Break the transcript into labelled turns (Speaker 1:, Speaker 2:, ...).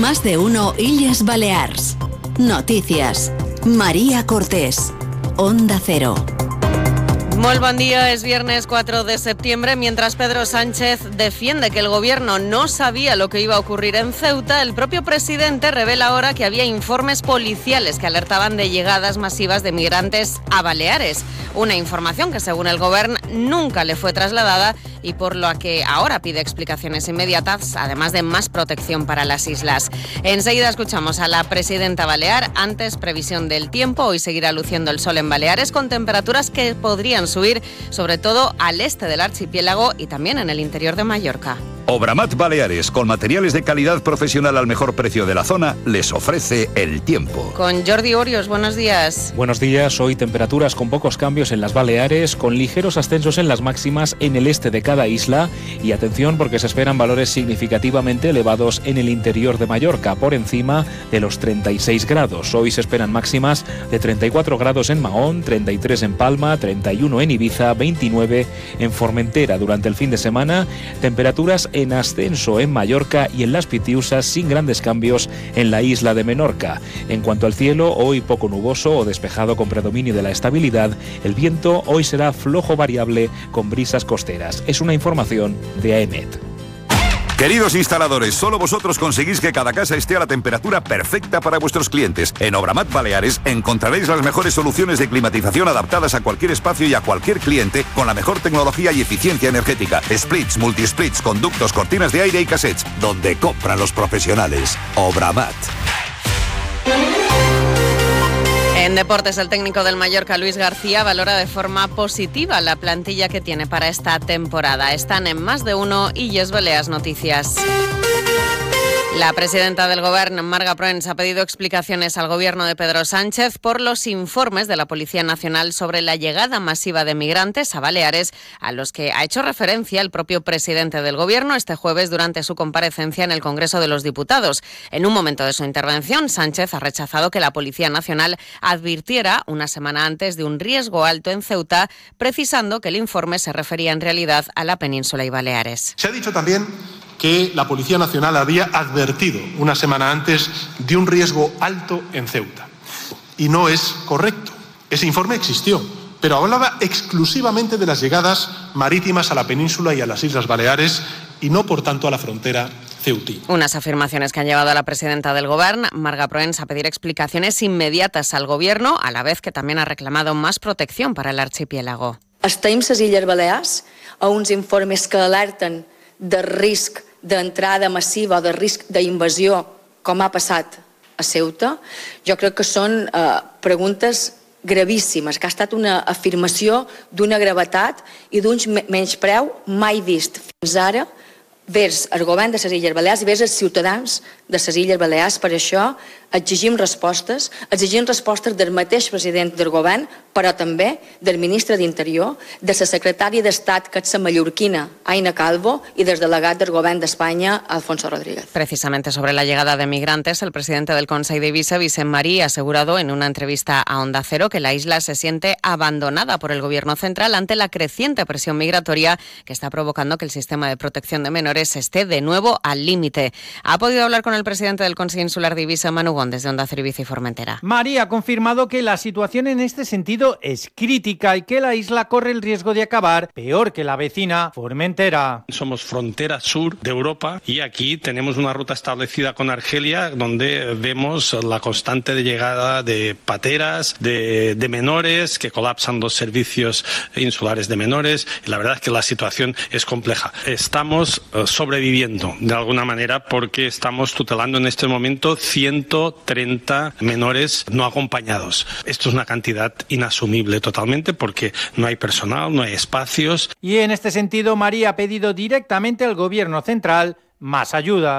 Speaker 1: Más de uno Illes Balears. Noticias. María Cortés. Onda Cero.
Speaker 2: Muy buen día, es viernes 4 de septiembre. Mientras Pedro Sánchez defiende que el gobierno no sabía lo que iba a ocurrir en Ceuta, el propio presidente revela ahora que había informes policiales que alertaban de llegadas masivas de migrantes a Baleares. Una información que, según el gobierno, nunca le fue trasladada y por lo que ahora pide explicaciones inmediatas, además de más protección para las islas. Enseguida escuchamos a la presidenta balear. Antes, previsión del tiempo. Hoy seguirá luciendo el sol en Baleares con temperaturas que podrían subir, sobre todo al este del archipiélago y también en el interior de Mallorca.
Speaker 3: Obramat Baleares, con materiales de calidad profesional al mejor precio de la zona, les ofrece el tiempo.
Speaker 2: Con Jordi Orios, buenos días.
Speaker 4: Buenos días, hoy temperaturas con pocos cambios en las Baleares, con ligeros ascensos en las máximas en el este de cada isla y atención porque se esperan valores significativamente elevados en el interior de Mallorca, por encima de los 36 grados. Hoy se esperan máximas de 34 grados en Mahón, 33 en Palma, 31 en Ibiza, 29 en Formentera. Durante el fin de semana, temperaturas en ascenso en Mallorca y en las Pitiusas, sin grandes cambios en la isla de Menorca. En cuanto al cielo, hoy poco nuboso o despejado con predominio de la estabilidad. El viento hoy será flojo variable con brisas costeras. Es una información de AEMET.
Speaker 3: Queridos instaladores, solo vosotros conseguís que cada casa esté a la temperatura perfecta para vuestros clientes. En Obramat Baleares encontraréis las mejores soluciones de climatización adaptadas a cualquier espacio y a cualquier cliente con la mejor tecnología y eficiencia energética. Splits, multisplits, conductos, cortinas de aire y cassettes. Donde compran los profesionales. Obramat.
Speaker 2: En deportes, el técnico del Mallorca, Luis García, valora de forma positiva la plantilla que tiene para esta temporada. Están en Más de uno Illes Balears Noticias. La presidenta del Gobierno, Marga Proens, ha pedido explicaciones al gobierno de Pedro Sánchez por los informes de la Policía Nacional sobre la llegada masiva de migrantes a Baleares, a los que ha hecho referencia el propio presidente del Gobierno este jueves durante su comparecencia en el Congreso de los Diputados. En un momento de su intervención, Sánchez ha rechazado que la Policía Nacional advirtiera una semana antes de un riesgo alto en Ceuta, precisando que el informe se refería en realidad a la península y Baleares.
Speaker 5: Se ha dicho también que la Policía Nacional había advertido una semana antes de un riesgo alto en Ceuta. Y no es correcto. Ese informe existió, pero hablaba exclusivamente de las llegadas marítimas a la península y a las Islas Baleares y no, por tanto, a la frontera ceutí.
Speaker 2: Unas afirmaciones que han llevado a la presidenta del Gobierno, Marga Proens, a pedir explicaciones inmediates al Gobierno, a la vez que también ha reclamado más protección para el archipiélago.
Speaker 6: Estem les Illes Balears a uns informes que alerten de risc d'entrada massiva o de risc d'invasió, com ha passat a Ceuta. Jo crec que són preguntes gravíssimes, que ha estat una afirmació d'una gravetat i d'un menyspreu mai vist fins ara vers el govern de les Illes Balears i vers els ciutadans de les Illes Balears. Per això exigim respostes del mateix president del govern, però també del ministre d'Interior, de la secretària d'Estat, que és la mallorquina, Aina Calvo, y del delegat del Gobierno de España, Alfonso Rodríguez.
Speaker 2: Precisamente sobre la llegada de migrantes, el presidente del Consell de Ibiza, Vicent Marí, ha asegurado en una entrevista a Onda Cero que la isla se siente abandonada por el gobierno central ante la creciente presión migratoria que está provocando que el sistema de protección de menores esté de nuevo al límite. Ha podido hablar con el presidente del Consell Insular de Ibiza, Manu Gon, desde Onda Cero Ibiza y Formentera.
Speaker 7: María ha confirmado que la situación en este sentido es crítica y que la isla corre el riesgo de acabar peor que la vecina Formentera.
Speaker 8: Somos frontera sur de Europa y aquí tenemos una ruta establecida con Argelia donde vemos la constante de llegada de pateras, de menores que colapsan los servicios insulares de menores. Y la verdad es que la situación es compleja. Estamos sobreviviendo de alguna manera porque estamos tutelando en este momento 130 menores no acompañados. Esto es una cantidad inasumible totalmente porque no hay personal, no hay espacios.
Speaker 7: Y en este sentido, María ha pedido directamente al gobierno central más ayuda.